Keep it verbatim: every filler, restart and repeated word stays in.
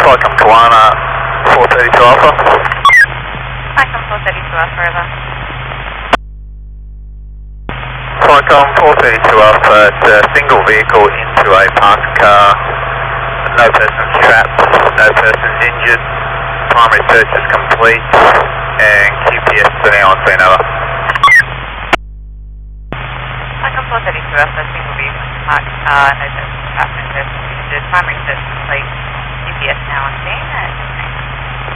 Welcome to Lana, four thirty-two Alpha. Welcome four thirty-two Alpha, over. Welcome four thirty-two Alpha, it's a single vehicle into a parked car. No persons trapped, no persons injured. Primary search is complete and Q P S to now on scene, over. Welcome four thirty-two Alpha, single vehicle into parked car, no persons trapped, no persons injured. Primary search complete. G P S now on scene.